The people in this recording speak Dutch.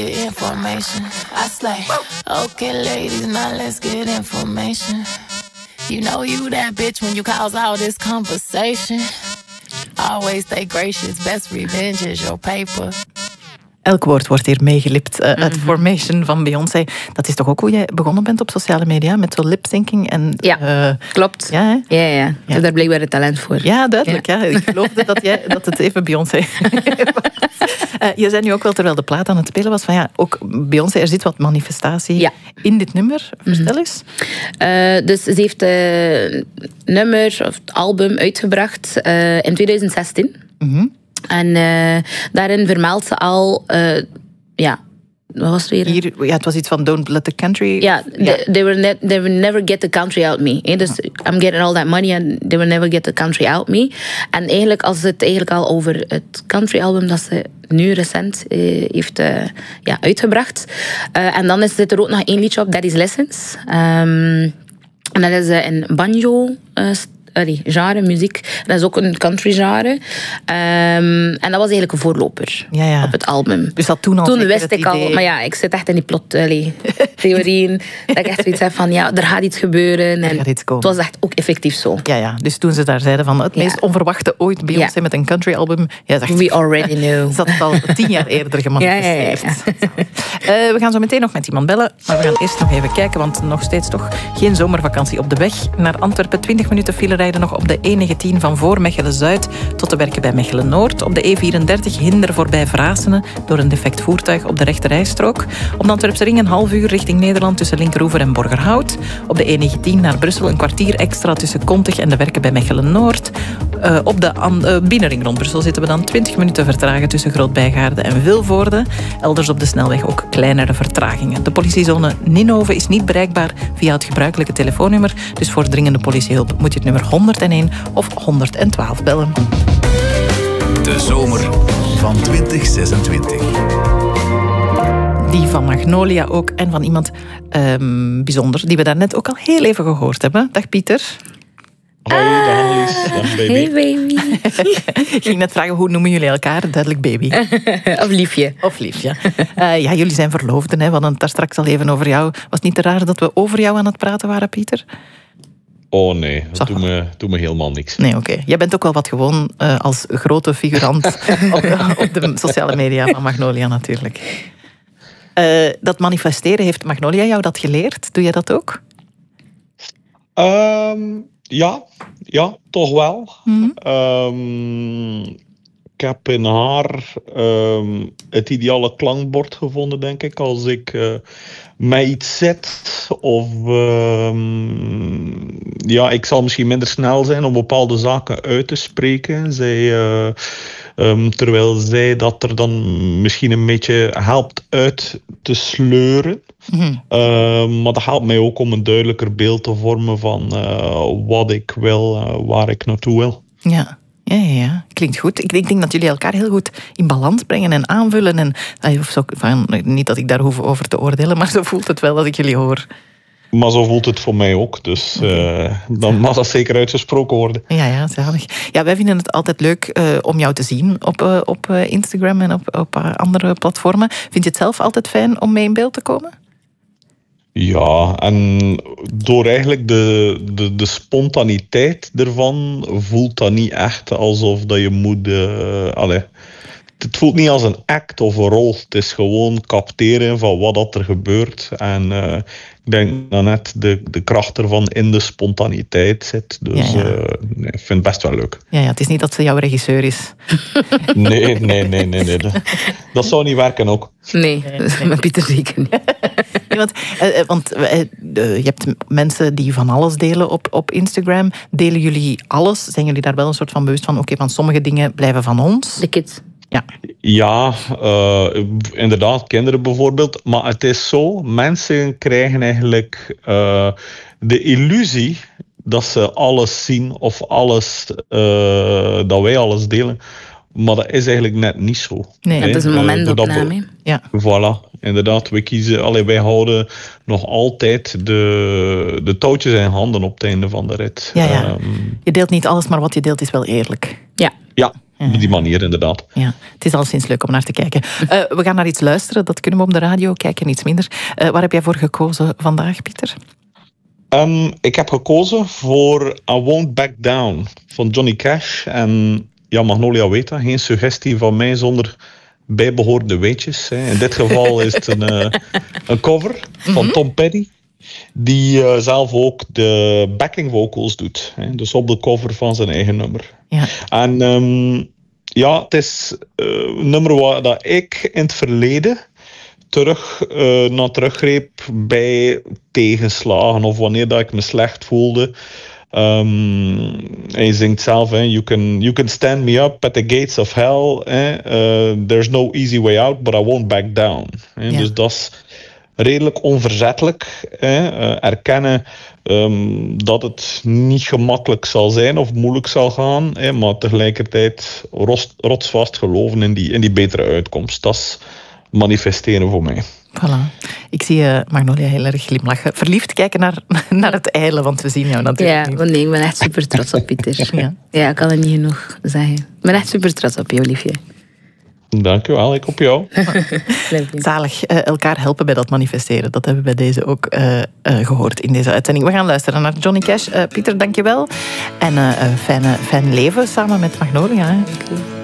get information. I slay. Okay, ladies, now let's get information. You know you that bitch when you cause all this conversation. Always stay gracious, best revenge is your paper. Elk woord wordt hier meegelipt uit Formation van Beyoncé. Dat is toch ook hoe jij begonnen bent op sociale media? Met zo lip-syncing en... Ja, klopt. Ja. Ik heb daar blijkbaar het talent voor. Ja, duidelijk. Ja. Ik geloofde dat het even Beyoncé was. Je zei nu ook wel, terwijl de plaat aan het spelen was, van ja, ook Beyoncé, er zit wat manifestatie in dit nummer. Vertel eens. Dus ze heeft een nummer, of het album, uitgebracht in 2016. En daarin vermeldt ze al... wat was het weer? Hier, het was iets van Don't Let the Country... They will never get the country out me. Dus I'm getting all that money and they will never get the country out me. En eigenlijk, als het eigenlijk al over het country album dat ze nu recent heeft uitgebracht. En dan zit er ook nog 1 liedje op, Daddy's Lessons. En dat is een banjo genre, muziek. Dat is ook een country genre. En dat was eigenlijk een voorloper op het album. Dus dat toen wist ik al... Maar ja, ik zit echt in die plot-theorieën. Dat ik echt zoiets heb van, er gaat iets gebeuren. En het was echt ook effectief zo. Ja. Dus toen ze daar zeiden van het meest onverwachte ooit, Beyoncé met een country album. We already know. Ze had het al 10 jaar eerder gemanifesteerd. We gaan zo meteen nog met iemand bellen. Maar we gaan eerst nog even kijken, want nog steeds toch geen zomervakantie op de weg. Naar Antwerpen, 20 minuten file rijden nog op de E19 van voor Mechelen-Zuid tot de werken bij Mechelen-Noord. Op de E34 hinder voorbij Vrasenen door een defect voertuig op de rechterrijstrook. Op de Antwerpse ring een half uur richting Nederland tussen Linkeroever en Borgerhout. Op de E19 naar Brussel een kwartier extra tussen Kontig en de werken bij Mechelen-Noord. Op de binnenring rond Brussel zitten we dan 20 minuten vertragen tussen Groot-Bijgaarden en Vilvoorde. Elders op de snelweg ook kleinere vertragingen. De politiezone Ninove is niet bereikbaar via het gebruikelijke telefoonnummer. Dus voor dringende politiehulp moet je het nummer 101 of 112 bellen. De zomer van 2026. Die van Magnolia ook en van iemand bijzonder, die we daarnet ook al heel even gehoord hebben. Dag Pieter. Hoi, dag Annelies. Dag baby. Hey baby. Ik ging net vragen, hoe noemen jullie elkaar? Duidelijk baby. Of liefje. Of liefje. Jullie zijn verloofden, hè? We hadden het daar straks al even over jou. Was het niet te raar dat we over jou aan het praten waren, Pieter? Oh nee, dat doet me helemaal niks. Nee, oké. Jij bent ook wel wat gewoon als grote figurant op de sociale media van Magnolia natuurlijk. Dat manifesteren, heeft Magnolia jou dat geleerd? Doe jij dat ook? Ja, toch wel. Ik heb in haar het ideale klankbord gevonden, denk ik. Als ik mij iets zet of ik zal misschien minder snel zijn om bepaalde zaken uit te spreken. Terwijl zij dat er dan misschien een beetje helpt uit te sleuren. Maar dat helpt mij ook om een duidelijker beeld te vormen van wat ik wil, waar ik naartoe wil. Ja. Klinkt goed. Ik denk dat jullie elkaar heel goed in balans brengen en aanvullen. En niet dat ik daar hoef over te oordelen, maar zo voelt het wel als ik jullie hoor. Maar zo voelt het voor mij ook. Dus dan mag dat zeker uitgesproken worden. Ja, zalig. Ja, wij vinden het altijd leuk om jou te zien op Instagram en op andere platformen. Vind je het zelf altijd fijn om mee in beeld te komen? Ja, en door eigenlijk de spontaniteit ervan voelt dat niet echt alsof dat je moet... Het voelt niet als een act of een rol. Het is gewoon capteren van wat dat er gebeurt. En ik denk dat net de kracht ervan in de spontaniteit zit. Dus ik vind het best wel leuk. Ja, het is niet dat ze jouw regisseur is. Nee. Dat zou niet werken ook. Nee, met Pieter zeker niet. Want je hebt mensen die van alles delen op Instagram. Delen jullie alles? Zijn jullie daar wel een soort van bewust van? Oké, van sommige dingen blijven van ons? De kids. Ja, inderdaad, kinderen bijvoorbeeld. Maar het is zo, mensen krijgen eigenlijk de illusie dat ze alles zien of alles, dat wij alles delen. Maar dat is eigenlijk net niet zo. Nee, het is een momentopname. Ja. Voilà, inderdaad. Wij houden nog altijd de touwtjes in handen op het einde van de rit. Ja. Je deelt niet alles, maar wat je deelt is wel eerlijk. Ja. Op die manier, inderdaad. Ja, het is al sinds leuk om naar te kijken. We gaan naar iets luisteren, dat kunnen we op de radio, kijken iets minder. Waar heb jij voor gekozen vandaag, Pieter? Ik heb gekozen voor I Won't Back Down van Johnny Cash. En ja, Magnolia weet dat, geen suggestie van mij zonder bijbehorende weetjes. In dit geval is het een cover van Tom Petty, die zelf ook de backing vocals doet. Dus op de cover van zijn eigen nummer. Ja. En het is een nummer waar dat ik in het verleden naar teruggreep bij tegenslagen of wanneer dat ik me slecht voelde. Hij zingt zelf, you can stand me up at the gates of hell. There's no easy way out, but I won't back down. Ja. Dus dat is redelijk onverzettelijk. Erkennen dat het niet gemakkelijk zal zijn of moeilijk zal gaan, maar tegelijkertijd rotsvast geloven in die betere uitkomst. Dat is manifesteren voor mij. Voilà. Ik zie Magnolia heel erg glimlachen. Verliefd kijken naar het eilen, want we zien jou natuurlijk niet. Ja, nee, ik ben echt super trots op Pieter. Ja, ik kan het niet genoeg zeggen. Ik ben echt super trots op je, Olivier. Dank je wel, ik op jou. Zalig, elkaar helpen bij dat manifesteren. Dat hebben we bij deze ook gehoord in deze uitzending. We gaan luisteren naar Johnny Cash. Pieter, dank je wel. En fijn leven samen met Magnolia. Hè.